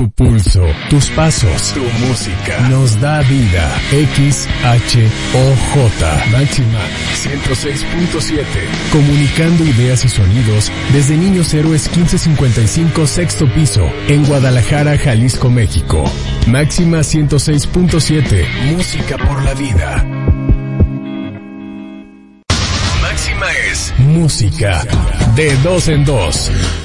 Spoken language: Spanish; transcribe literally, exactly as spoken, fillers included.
Tu pulso, tus pasos, tu música nos da vida. X H O J Máxima ciento seis punto siete. Comunicando ideas y sonidos desde Niños Héroes quince cincuenta y cinco, sexto piso, en Guadalajara, Jalisco, México. Máxima ciento seis punto siete. Música por la vida. Máxima es música de dos en dos.